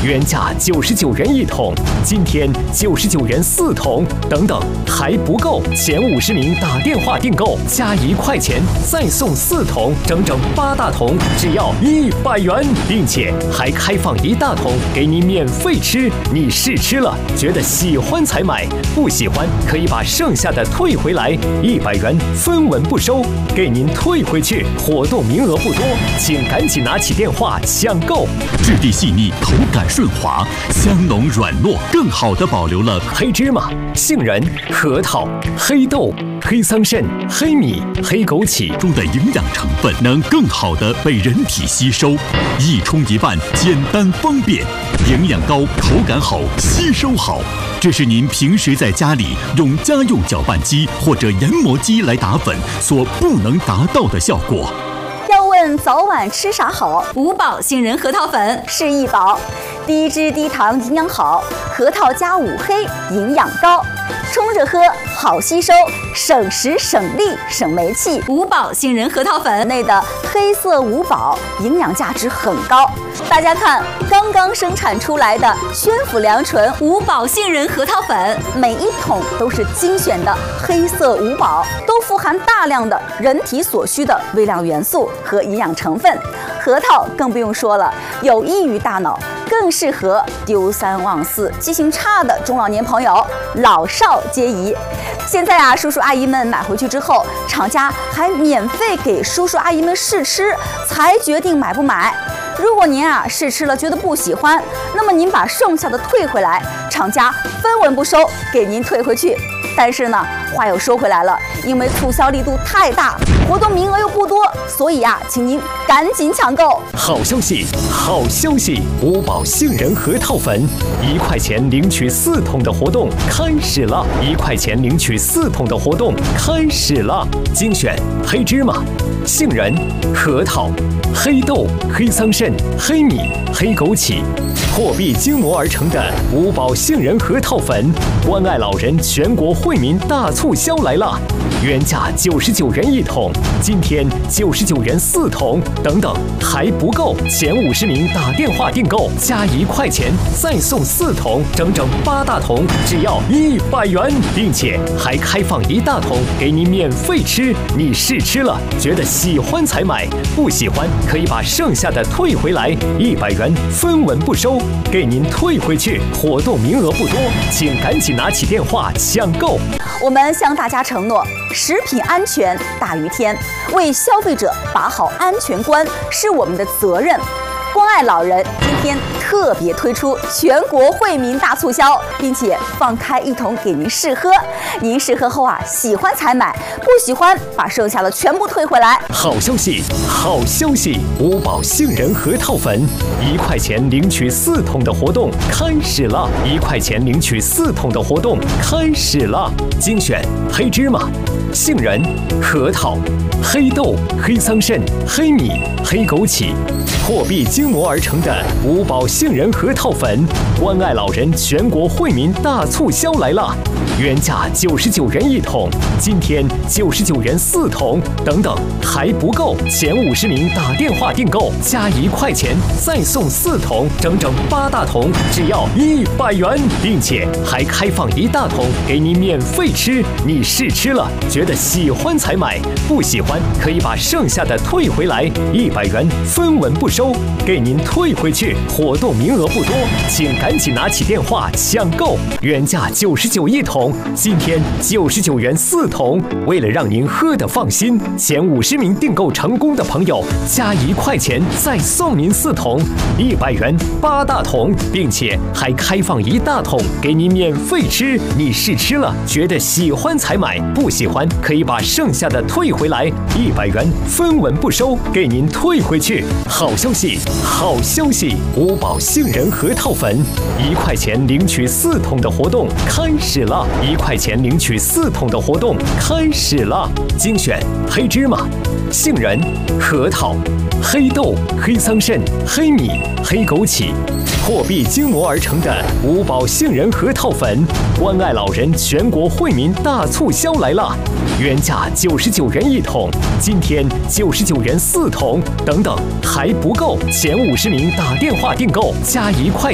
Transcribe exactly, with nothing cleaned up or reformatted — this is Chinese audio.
原价九十九元一桶，今天九十九元四桶，等等还不够，前五十名打电话订购加一块钱再送四桶，整整八大桶，只要一百元，并且还开放一大桶给您免费吃。你试吃了，觉得喜欢才买，不喜欢可以把剩下的退回来，一百元分文不收，给您退回去。活动名额不多，请赶紧拿起电话抢购。 质地细腻，口感顺滑，香浓软糯，更好地保留了黑芝麻、杏仁、核桃、黑豆、黑桑葚、黑米、黑枸杞中的营养成分，能更好地被人体吸收。一冲一半，简单方便，营养高，口感好，吸收好。这是您平时在家里用家用搅拌机或者研磨机来打粉所不能达到的效果。 要问早晚吃啥好？ 五宝杏仁核桃粉是一宝，低脂低糖营养好，核桃加五黑营养高，冲着喝好吸收，省时省力省煤气。 五宝杏仁核桃粉内的黑色五宝营养价值很高。大家看，刚刚生产出来的宣府良纯五宝杏仁核桃粉， 每一桶都是精选的黑色五宝，都富含大量的人体所需的微量元素和营养成分。核桃更不用说了，有益于大脑，更适合丢三忘四、记性差的中老年朋友，老少皆宜。现在啊，叔叔阿姨们买回去之后，厂家还免费给叔叔阿姨们试吃，才决定买不买。如果您啊试吃了觉得不喜欢，那么您把剩下的退回来，厂家分文不收，给您退回去。但是呢，话又说回来了，因为促销力度太大，活动名额又不多，所以啊，请您赶紧抢购。 好消息，好消息！五宝杏仁核桃粉，一块钱领取四桶的活动开始了！一块钱领取四桶的活动开始了！精选黑芝麻、杏仁、核桃、黑豆、黑桑葚、黑米、黑枸杞，货币精磨而成的五宝杏仁核桃粉，关爱老人全国惠民大促销来了！原价九十九元一桶，今天九十九元四桶，等等还不够，前五十名打电话订购加一块钱再送四桶，整整八大桶，只要一百元，并且还开放一大桶给您免费吃。你试吃了，觉得喜欢才买，不喜欢可以把剩下的退回来，一百元分文不收，给您退回去。活动名额不多，请赶紧拿起电话抢购。 我们向大家承诺，食品安全大于天，为消费者把好安全关是我们的责任。关爱老人今天特别推出全国惠民大促销，并且放开一桶给您试喝。您试喝后啊，喜欢才买，不喜欢把剩下的全部退回来。 好消息，好消息！五宝杏仁核桃粉，一块钱领取四桶的活动开始了！一块钱领取四桶的活动开始了！精选黑芝麻、杏仁、核桃、黑豆、黑桑葚、黑米、黑枸杞，货币精磨而成的五宝杏仁核桃粉，关爱老人全国惠民大促销来了！原价九十九元一桶，今天九十九元四桶，等等还不够，前五十名打电话订购加一块钱再送四桶，整整八大桶，只要一百元，并且还开放一大桶给您免费吃。你试吃了，觉得喜欢才买，不喜欢可以把剩下的退回来，一百元分文不收，给您退回去。活动名额不多，请赶紧拿起电话抢购。原价九十九一桶，今天九十九元四桶。为了让您喝得放心，前五十名订购成功的朋友加一块钱再送您四桶，一百元八大桶，并且还开放一大桶给您免费吃。你试吃了，觉得喜欢才买，不喜欢可以把剩下的退回来，一百元分文不收，给您退回去。好消息，好消息！五宝杏仁核桃粉，一块钱领取四桶的活动开始了！一块钱领取四桶的活动开始了！精选黑芝麻、杏仁、核桃、黑豆、黑桑葚、黑米、黑枸杞，货币精磨而成的五宝杏仁核桃粉，关爱老人全国惠民大促销来了！原价九十九元一桶，今天九十九元四桶，等等还不够，前五十名打电话订购加一块